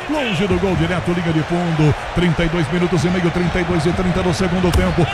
longe do gol, direto, linha de fundo. 32 minutos e meio, 32 e 30 no segundo tempo.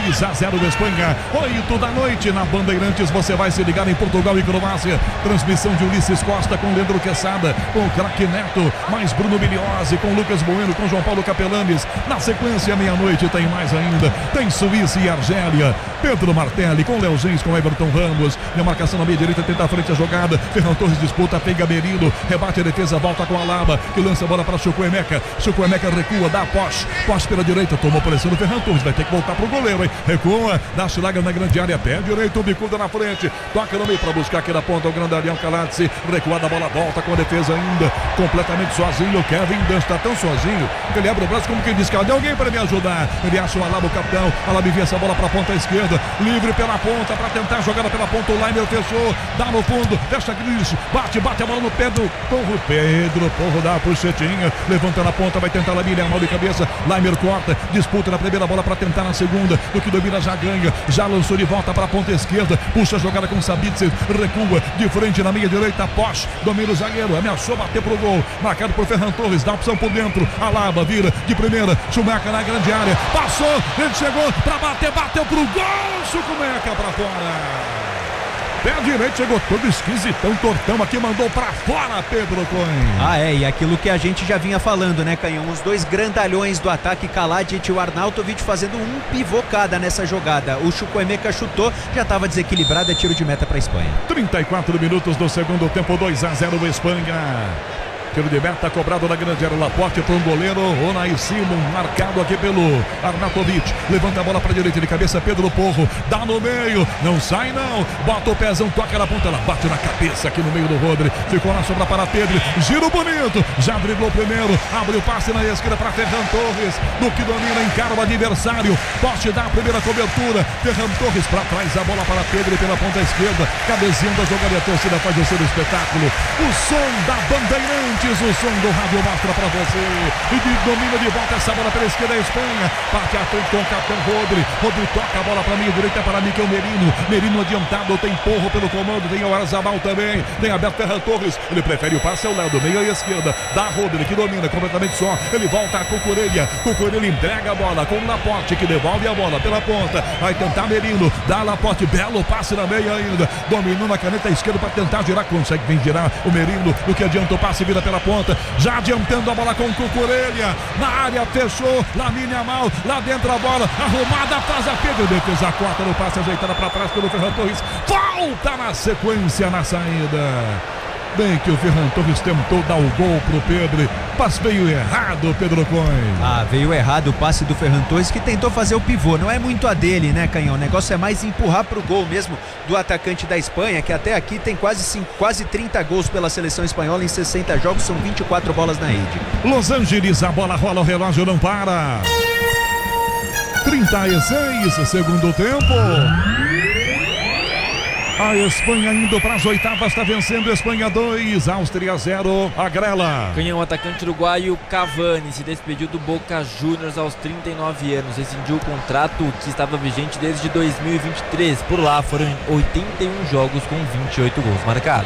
2-0 Espanha, 8 da noite na Bandeirantes. Você vai se ligar em Portugal e Croácia. Transmissão de Ulisses Costa com Leandro Quesada, com o craque Neto, mais Bruno Miliose, com Lucas Bueno, com João Paulo Capelanes. Na sequência, meia-noite, tem mais ainda. Tem Suíça e Argélia. Pedro Martelli com Léo Gens, com Everton Ramos. E a marcação na meia direita, tenta a frente a jogada. Ferran Torres disputa, pega Merino, rebate a defesa, volta com a Alaba, que lança a bola para Chukwuemeka. Chukwuemeka recua, dá Posch. Posch pela direita, tomou pressão do Ferran Torres, vai ter que voltar pro goleiro, hein? Recua, dá Chilaga na grande área, pé direito, bicuda na frente, toca no meio para buscar aqui na ponta o grandalhão Calatzi. Recuada a bola, volta com a defesa ainda, completamente sozinho. O Kevin Dan está tão sozinho que ele abre o braço como quem diz: cadê alguém para me ajudar? Ele acha o Alaba, o capitão. Alaba envia essa bola para a ponta esquerda, livre pela ponta para tentar a jogada pela ponta. O Laimer fechou, dá no fundo, fecha Gris, bate a bola no pé do Porro. Pedro Porro dá a puxetinha, levanta na ponta, vai tentar Lamine, mal de cabeça. Laimer corta, disputa na primeira bola para tentar na segunda. Do que domina já ganha, já lançou de volta para a ponta esquerda, puxa a jogada com Sabitzer, recua de frente na meia direita. Posch domina o zagueiro, ameaçou bater pro gol, marcado por Ferran Torres, dá opção por dentro. Alaba vira de primeira, Chumeca na grande área, passou, ele chegou para bater, bateu pro gol, Chumeca para fora. Pé direito, chegou todo esquisitão, tortão aqui, mandou pra fora Pedro Cohen. E aquilo que a gente já vinha falando, né, Canhão? Os dois grandalhões do ataque, Kalajic e o Arnautovic, fazendo um pivocada nessa jogada. O Chukwuemeka chutou, já estava desequilibrado, é tiro de meta pra Espanha. 34 minutos do segundo tempo, 2-0 Espanha. Tiro de meta cobrado na grande área, Laporte para um goleiro, Unai Simon, marcado aqui pelo Arnautovic. Levanta a bola para a direita de cabeça, Pedro Porro, dá no meio, não sai não, bota o pezão, toca na ponta, ela bate na cabeça aqui no meio do Rodri, ficou na sombra para Pedro, giro bonito, já driblou primeiro, abre o passe na esquerda para Ferran Torres, do que domina, encara o adversário, Poste dá a primeira cobertura, Ferran Torres para trás, a bola para Pedro pela ponta esquerda, cabezinho da jogada, a torcida faz o seu espetáculo, o som da Bandeirantes. O som do rádio mostra pra você. E domina de volta essa bola pela esquerda da Espanha. Parte à frente com o capitão Rodri. Rodri toca a bola pra meia direita para Mikel Merino. Merino adiantado, tem Porro pelo comando. Tem o Arzabal também. Tem aberto Ferran Torres. Ele prefere o passe ao lado, meia e esquerda. Da Rodri que domina completamente só. Ele volta com o Cucurella. Cucurella entrega a bola com o Laporte que devolve a bola pela ponta. Vai tentar Merino. Dá Laporte. Belo passe na meia ainda. Dominou na caneta esquerda para tentar girar. Consegue bem girar o Merino. O que adianta o passe vira pela ponta, já adiantando a bola com o Cucurella, na área fechou, Lamine Yamal, lá dentro a bola, arrumada atrás a Pedro, defesa corta no passe, ajeitada para trás pelo Ferran Torres, falta na sequência na saída. Bem que o Ferran Torres tentou dar o gol pro Pedro, mas veio errado, Pedro Cohen. Veio errado o passe do Ferran Torres, que tentou fazer o pivô, não é muito a dele, né, Canhão? O negócio é mais empurrar pro gol mesmo do atacante da Espanha, que até aqui tem quase 30 gols pela seleção espanhola em 60 jogos, são 24 bolas na rede. Los Angeles, a bola rola, o relógio não para. 36, segundo tempo. A Espanha indo para as oitavas, está vencendo. Espanha 2, Áustria 0, a Grela. Canhão, atacante uruguaio Cavani se despediu do Boca Juniors aos 39 anos. Rescindiu o contrato que estava vigente desde 2023. Por lá foram 81 jogos com 28 gols marcados.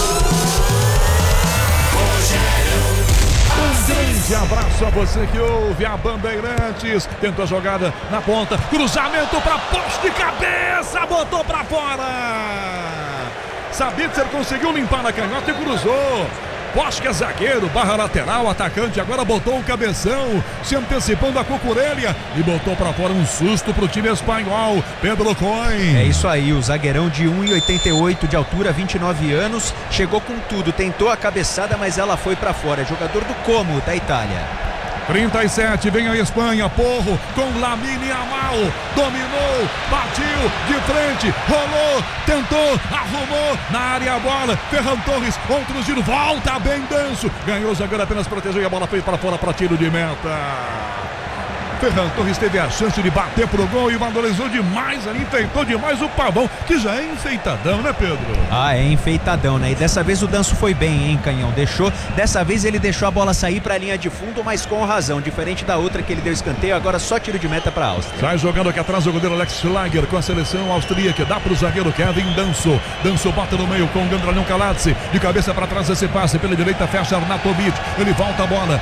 Grande abraço a você que ouve a Bandeirantes. Tentou a jogada na ponta, cruzamento para Poste de cabeça, botou para fora. Sabitzer conseguiu limpar na canhota e cruzou. Poste que é zagueiro, barra lateral, atacante, agora botou o cabeção, se antecipando a Cucurella e botou para fora, um susto pro time espanhol. Pedro Cohen. É isso aí, o zagueirão de 1,88 de altura, 29 anos, chegou com tudo, tentou a cabeçada, mas ela foi para fora. Jogador do Como, da Itália. 37, vem a Espanha, Porro com Lamine Yamal, dominou, batiu de frente, rolou, tentou, arrumou, na área a bola, Ferran Torres, outro giro, volta bem Danço, ganhou o zagueiro, apenas protegeu e a bola foi para fora para tiro de meta. Ferran Torres teve a chance de bater pro gol e valorizou demais ali, enfeitou demais o Pavão, que já é enfeitadão, né, Pedro? É enfeitadão, né? E dessa vez o Danço foi bem, hein, Canhão? Dessa vez ele deixou a bola sair pra linha de fundo, mas com razão, diferente da outra que ele deu escanteio, agora só tiro de meta pra Áustria. Sai jogando aqui atrás o goleiro Alex Schlager com a seleção austríaca, dá pro zagueiro Kevin Danço. Danço bota no meio com o Gandralion Calatzi, de cabeça pra trás esse passe, pela direita fecha Arnautovic, ele volta a bola,